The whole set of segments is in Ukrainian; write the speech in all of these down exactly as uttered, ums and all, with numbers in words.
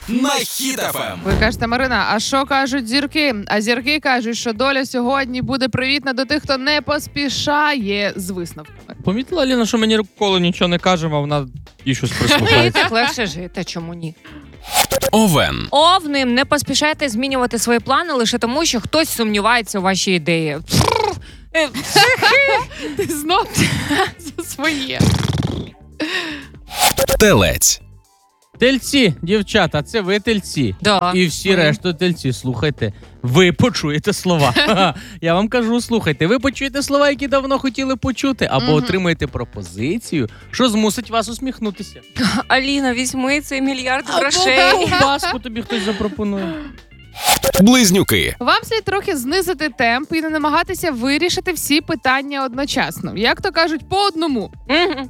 на Хіт еф ем. Ви кажете, Марина, а що кажуть зірки? А зірки кажуть, що доля сьогодні буде привітна до тих, хто не поспішає з висновками. Помітила, Аліна, що мені ніколи нічого не кажемо, а вона і щось І прислухається. так легше жити, чому ні? Овен. Овни, не поспішайте змінювати свої плани лише тому, що хтось сумнівається у вашій ідеї. Ти знов за своє. Телець. Тельці, дівчата, це ви тельці. Да. І всі Ми. решту тельці, слухайте. Ви почуєте слова. Я вам кажу, слухайте, ви почуєте слова, які давно хотіли почути, або Мгм. отримаєте пропозицію, що змусить вас усміхнутися. Аліна, візьми цей мільярд грошей. Або ковбаску тобі хтось запропонує. Близнюки. Вам слід трохи знизити темп і не намагатися вирішити всі питання одночасно. Як то кажуть, по одному. Мгм.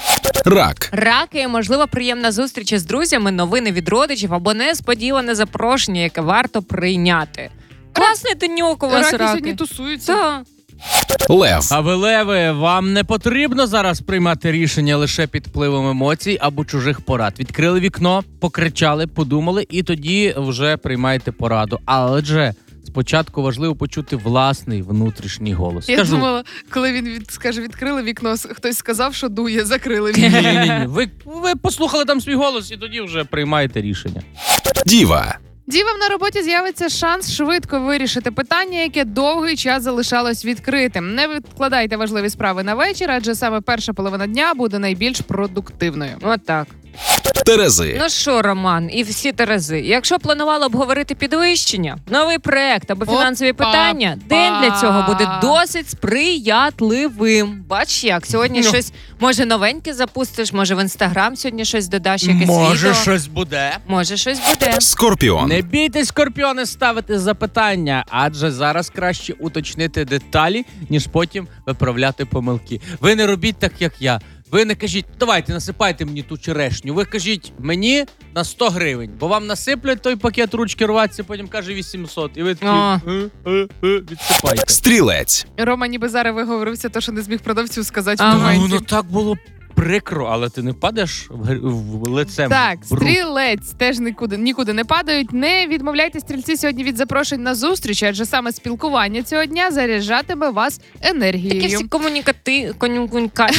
Рак. Раки, можливо, приємна зустріч із друзями, новини від родичів або несподіване запрошення, яке варто прийняти. Класний деньок у вас, Раки раки. сьогодні тусуються. Так. Лев. А ви, леви, вам не потрібно зараз приймати рішення лише під впливом емоцій або чужих порад. Відкрили вікно, покричали, подумали і тоді вже приймаєте пораду. Але спочатку важливо почути власний внутрішній голос. Я Скажу, думала, коли він від, скаже, відкрили вікно, с- хтось сказав, що дує, закрили вікно. ні-ні-ні, ви, ви послухали там свій голос і тоді вже приймаєте рішення. Діва. Дівам на роботі з'явиться шанс швидко вирішити питання, яке довгий час залишалось відкритим. Не відкладайте важливі справи на вечір, адже саме перша половина дня буде найбільш продуктивною. Отак. Терези. Ну що, Роман, і всі Терези, якщо планували обговорити підвищення, новий проект або фінансові Опа-па. питання, день для цього буде досить сприятливим. Бач як, сьогодні Ну. щось, може, новеньке запустиш, може в Інстаграм сьогодні щось додаш, якесь Може, відео. щось буде. Може, щось буде. Скорпіон. Не бійтесь, скорпіони, ставити запитання, адже зараз краще уточнити деталі, ніж потім виправляти помилки. Ви не робіть так, як я. Ви не кажіть, давайте насипайте мені ту черешню. Ви кажіть мені на сто гривень, бо вам насиплять той пакет ручки рватися, потім каже вісімсот. І ви такі А. «Е, е, е», відсипайте. Стрілець. Рома ніби зараз виговорився, то, що не зміг продавцю сказати Ага. в моменті. Воно так було прикро, але ти не падаєш в, гр- в лицем. Так, в руку. стрілець теж нікуди, нікуди не падають. Не відмовляйте, стрільці, сьогодні від запрошень на зустріч, адже саме спілкування цього дня заряджатиме вас Такі енергією. всі комунікати... конюкунька...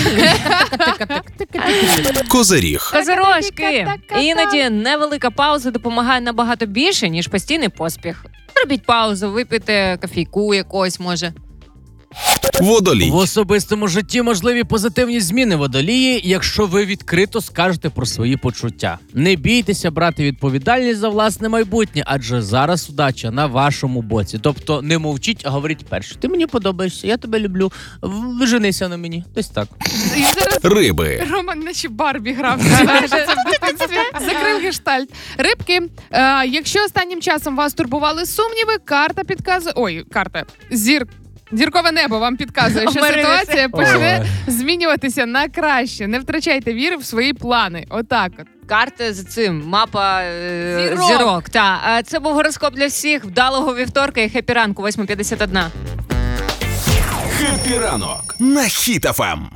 Козиріг. Козирожки! Іноді невелика пауза допомагає набагато більше, ніж постійний поспіх. Робіть паузу, випийте кофійку якось, може. Водолій. В особистому житті можливі позитивні зміни водолії, якщо ви відкрито скажете про свої почуття. Не бійтеся брати відповідальність за власне майбутнє, адже зараз удача на вашому боці. Тобто не мовчіть, а говоріть перше. Ти мені подобаєшся, я тебе люблю, в- женися на мені. Десь так. І зараз Риби. Роман наче Барбі грав. Знаєш, це в дитинстві. Закрив гештальт. Рибки, е, якщо останнім часом вас турбували сумніви, карта підказує... Ой, карта. Зір... Зіркове небо вам підказує, що Омирилися. ситуація почне змінюватися на краще. Не втрачайте віри в свої плани. Отак от. Карта з цим, мапа е, Зірок. зірок. Та. А це був гороскоп для всіх. Вдалого вівторка і хеппі ранку, восьма п'ятдесят один. Хеппі ранок на Хіт еф ем.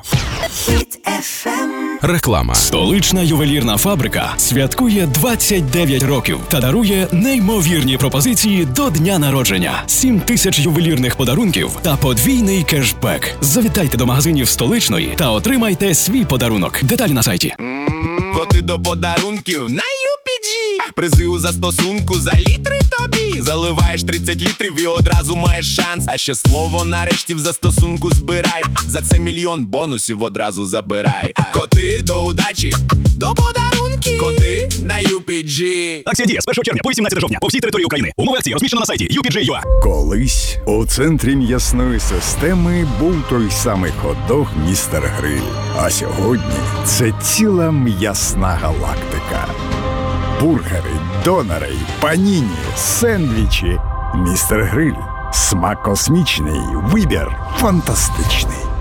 Реклама. Столична ювелірна фабрика святкує двадцять дев'ять років та дарує неймовірні пропозиції до дня народження. сім тисяч ювелірних подарунків та подвійний кешбек. Завітайте до магазинів Столичної та отримайте свій подарунок. Деталі на сайті. Коти до подарунків на ю пі джі. Призи у застосунку за літри тобі. Заливаєш тридцять літрів і одразу маєш шанс. А ще слово нарешті в застосунку збирай. За це мільйон бонусів одразу забирай. Коти до удачі, до подарунків. Коти на ю пі джі. Акція діє з першого червня по вісімнадцяте жовтня по всій території України. Умови акції розміщено на сайті ю пі джі точка ю а. Колись у центрі м'ясної системи був той самий хот-дог «Містер Гриль». А сьогодні це ціла м'ясна галактика. Бургери, донери, паніні, сендвічі. «Містер Гриль». Смак космічний, вибір фантастичний.